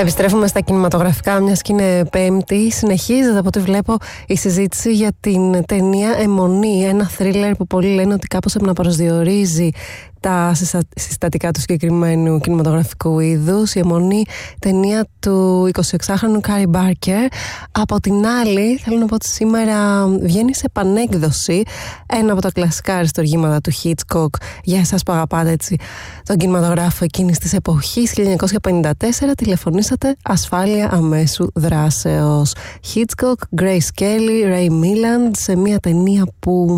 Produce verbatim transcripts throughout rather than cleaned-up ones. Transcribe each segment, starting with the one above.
Επιστρέφουμε στα κινηματογραφικά, μιας και είναι Πέμπτη. Συνεχίζεται από ό,τι βλέπω η συζήτηση για την ταινία Αιμονή. Ένα θρίλερ που πολλοί λένε ότι κάπως έπρεπε να προσδιορίζει τα συστατικά του συγκεκριμένου κινηματογραφικού είδους. Η Αιμονή, ταινία του εικοσιεξάχρονου Κάρι Μπάρκερ. Από την άλλη, θέλω να πω ότι σήμερα βγαίνει σε πανέκδοση ένα από τα κλασικά αριστουργήματα του Hitchcock. Για εσάς που αγαπάτε έτσι τον κινηματογράφο εκείνης της εποχής, χίλια εννιακόσια πενήντα τέσσερα, τηλεφωνήσατε ασφάλεια αμέσου δράσεως. Hitchcock, Grace Kelly, Ray Milland, σε μια ταινία που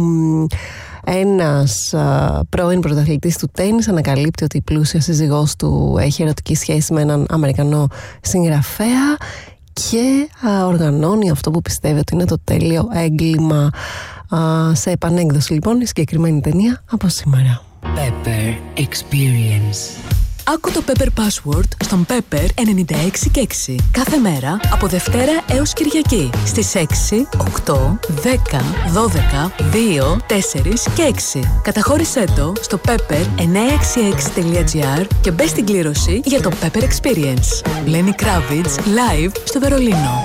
ένας α, πρώην πρωταθλητής του τένις ανακαλύπτει ότι η πλούσια σύζυγός του έχει ερωτική σχέση με έναν Αμερικανό συγγραφέα και α, οργανώνει αυτό που πιστεύει ότι είναι το τέλειο έγκλημα. Α, σε επανέκδοση λοιπόν η συγκεκριμένη ταινία από σήμερα. Pepper Experience. Άκου το Pepper Password στον Pepper ενενήντα έξι και έξι. Κάθε μέρα από Δευτέρα έως Κυριακή στις έξι, οκτώ, δέκα, δώδεκα, δύο, τέσσερα και έξι. Καταχώρησέ το στο pepper εννιακόσια εξήντα έξι τελεία gr και μπες στην κλήρωση για το Pepper Experience. Lenny Kravitz live στο Βερολίνο.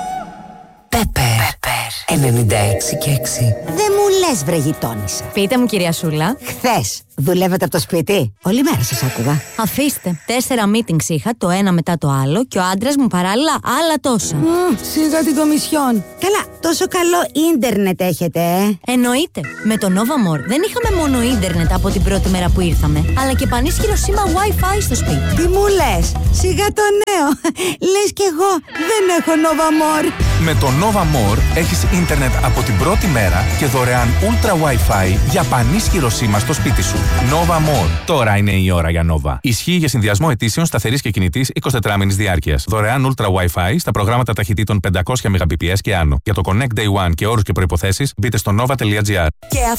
Pepper ενενήντα έξι και έξι. Δεν μου λες βρε γειτόνισσα. Πείτε μου κυρία Σούλα. Χθες δουλεύετε από το σπίτι? Όλη μέρα σας άκουγα. Αφήστε, τέσσερα meetings είχα, το ένα μετά το άλλο και ο άντρας μου παράλληλα άλλα τόσα. Mm, σιγά την κομισιόν. Καλά, τόσο καλό ίντερνετ έχετε, ε? Εννοείται. Με το Nova More δεν είχαμε μόνο ίντερνετ από την πρώτη μέρα που ήρθαμε, αλλά και πανίσχυρο σήμα Wi-Fi στο σπίτι. Τι μου λες? Σιγά το νέο. Λες κι εγώ δεν έχω Nova More. Με το Nova More έχεις ίντερνετ από την πρώτη μέρα και δωρεάν Ultra Wi-Fi για πανίσχυρο σήμα στο σπίτι σου. Nova More. Τώρα είναι η ώρα για Nova. Ισχύει για συνδυασμό αιτήσεων σταθερής και κινητής εικοσιτετράμηνης διάρκειας. Δωρεάν Ultra Wi-Fi στα προγράμματα ταχυτήτων πεντακόσια Mbps και άνω. Για το Connect Day One και όρους και προϋποθέσεις μπείτε στο nova τελεία gr. Και